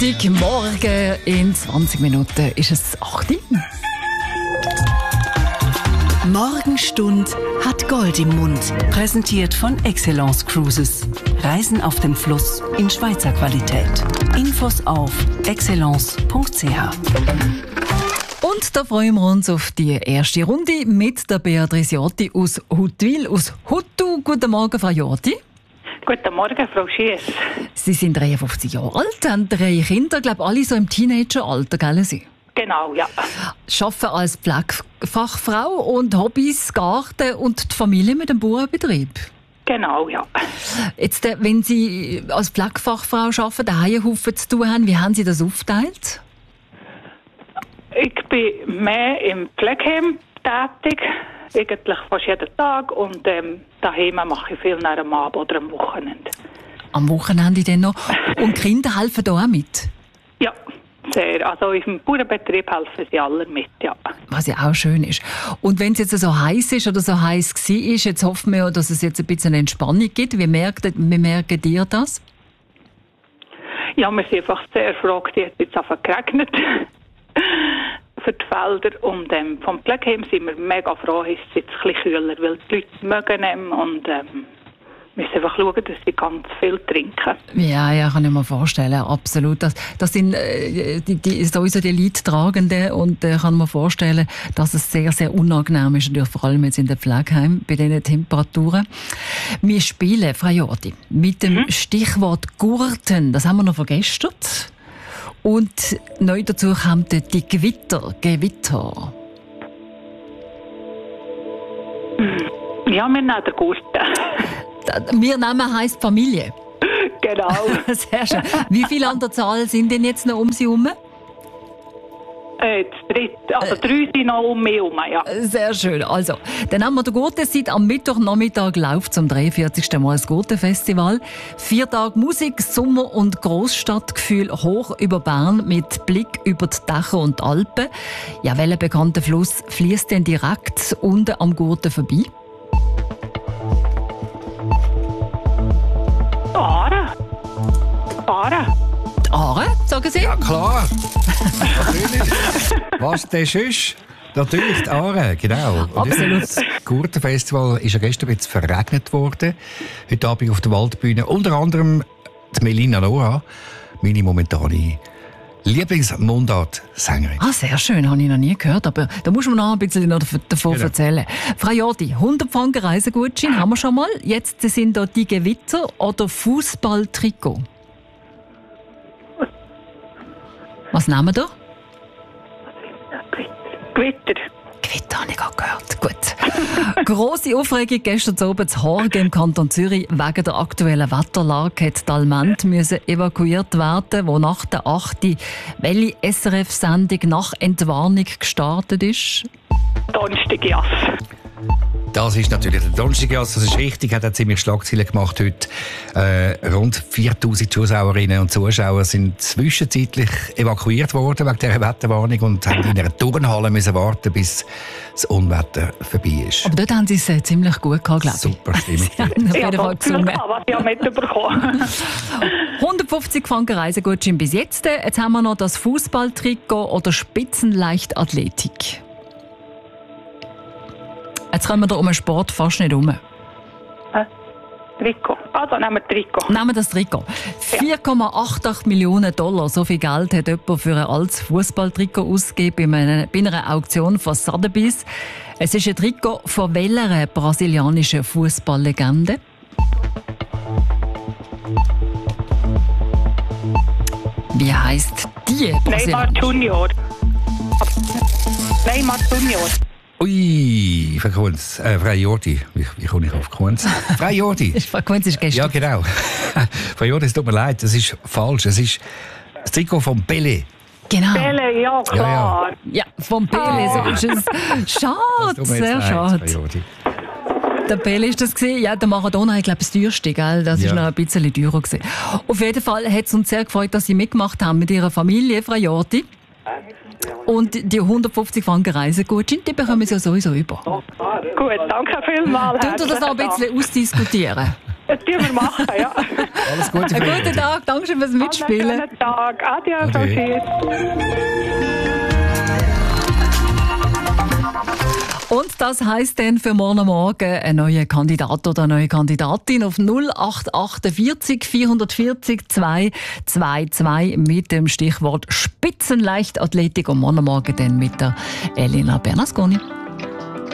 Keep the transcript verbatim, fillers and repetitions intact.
Morgen in zwanzig Minuten ist es acht Uhr. Morgenstund hat Gold im Mund. Präsentiert von Excellence Cruises. Reisen auf dem Fluss in Schweizer Qualität. Infos auf excellence punkt c h. Und da freuen wir uns auf die erste Runde mit der Beatrice Jotti aus Huttwil, aus Huttu. Guten Morgen, Frau Jotti. Guten Morgen, Frau Schiess. Sie sind dreiundfünfzig Jahre alt, haben drei Kinder, glaube alle so im Teenageralter, gell Sie? Genau, ja. Arbeiten als Pflegefachfrau und Hobbys, Garten und die Familie mit dem Bauernbetrieb. Genau, ja. Jetzt, wenn Sie als Pflegefachfrau arbeiten, daheim Haufen zu tun haben, wie haben Sie das aufgeteilt? Ich bin mehr im Pflegeheim tätig, eigentlich fast jeden Tag. Und ähm, daheim mache ich viel nach am Abend oder am Wochenende. Am Wochenende dann noch. Und die Kinder helfen da auch mit? Ja, sehr. Also im Bauernbetrieb helfen sie alle mit, ja. Was ja auch schön ist. Und wenn es jetzt so heiß ist oder so heiß war, jetzt hoffen wir, dass es jetzt ein bisschen Entspannung gibt. Wie merkt, wie merkt ihr das? Ja, wir sind einfach sehr froh, es hat jetzt einfach geregnet für die Felder. Und ähm, vom Pflegeheim sind wir mega froh, es ist jetzt ein bisschen kühler, weil die Leute mögen ihn und ähm, wir müssen einfach schauen, dass sie ganz viel trinken. Ja, ja, kann ich mir vorstellen, absolut. Das, das sind äh, die, die, sowieso die Leidtragenden und äh, kann man vorstellen, dass es sehr, sehr unangenehm ist, natürlich vor allem jetzt in den Pflegeheimen bei diesen Temperaturen. Wir spielen, Frau Jotti, mit dem mhm. Stichwort Gurten, das haben wir noch vergessen. Und neu dazu kommen die Gewitter. Gewitter. Ja, wir nehmen den Gurten. Wir nehmen heisst Familie. Genau. Sehr schön. Wie viele an der Zahl sind denn jetzt noch um Sie herum? Äh, dritte, also drei sind noch um mich herum, ja. Sehr schön. Also, dann haben wir den Gurtenzeit. Am Mittwochnachmittag läuft zum dreiundvierzigsten Mal das Gurtenfestival. Vier Tage Musik, Sommer- und Grossstadtgefühl hoch über Bern mit Blick über die Dächer und die Alpen. Ja, welcher bekannte Fluss fließt denn direkt unten am Gurten vorbei? Aare. Aare. Die Aare, sagen Sie? Ja, klar. Natürlich. Was das ist? Natürlich, die Aare, genau. Absolut. Das Gurtenfestival ist ja gestern ein bisschen verregnet worden. Heute Abend auf der Waldbühne. Unter anderem die Melina Nora, meine momentane Lieblingsmundart-Sängerin. Ah, sehr schön, habe ich noch nie gehört, aber da muss man noch ein bisschen davon genau. erzählen. Frau Jotti, hundert Franken Reisegutschein haben wir schon mal. Jetzt sind da die Gewitter oder Fußballtrikot. Was nehmen wir da? Gewitter. Gewitter habe ich gerade gehört. Gut. Grosse Aufregung gestern Abend zu Horgen im Kanton Zürich. Wegen der aktuellen Wetterlage hat die Almend müssen evakuiert werden, wo nach der achten welche S R F-Sendung nach Entwarnung gestartet ist. Donnerstag, ja. Das ist natürlich der Donnerstagjass, das ist richtig, hat auch ziemlich Schlagzeilen gemacht heute. Äh, rund viertausend Zuschauerinnen und Zuschauer sind zwischenzeitlich evakuiert worden wegen dieser Wetterwarnung und haben in einer Turnhalle müssen warten, bis das Unwetter vorbei ist. Aber dort haben sie es äh, ziemlich gut gehabt, glaube ich. Super Stimmung. Auf jeden Fall gesungen. Was ich auch mitbekommen. hundertfünfzig Franken Reisegutschein bis jetzt. Jetzt haben wir noch das Fußballtrikot oder Spitzenleichtathletik. Jetzt kommen wir da um den Sport fast nicht herum. Äh, Trikot. Also nehmen wir Trikot. Nehmen wir das Trikot. vier Komma achtundachtzig Millionen Dollar, so viel Geld hat jemand für ein altes Fußballtrikot ausgegeben bei einer, bei einer Auktion von Sotheby's. Es ist ein Trikot von welcher brasilianischen Fußballlegende? Wie heisst die Neymar Junior. Neymar Junior. Ui, Frau Kunz, äh, Frau Jotti, wie, wie komme ich auf Kunz? Frau Jotti. Frau Kunz ist gestern. Ja, genau. Frau Jotti, es tut mir leid, das ist falsch. Es ist das Trikot von Pelé. Genau. Pele, ja klar. Ja, Ja, vom Pelé, so ist es. Schade, sehr leid, schade. Frau Jotti. Der Pelé ist das gewesen. Ja, der Maradona, ich glaube, das teuerste, gell? Das ja. ist noch ein bisschen teurer gewesen. Auf jeden Fall hat es uns sehr gefreut, dass Sie mitgemacht haben mit Ihrer Familie, Frau Jotti. Und die hundertfünfzig Franken Reisegutschein, die bekommen Sie ja sowieso über. Gut, danke vielmals. Könnt ihr das noch ein bisschen ausdiskutieren? Das tun wir machen, ja. Alles Gute. Einen guten Tag, danke schön fürs Mitspielen. Einen schönen Tag. Adieu, Frau Ade. Schiess. Und das heisst dann für morgen Morgen ein neuer Kandidat oder eine neue Kandidatin auf null acht achtundvierzig vierhundertvierzig zweihundertzweiundzwanzig mit dem Stichwort Spitzenleichtathletik und morgen Morgen dann mit der Elena Bernasconi.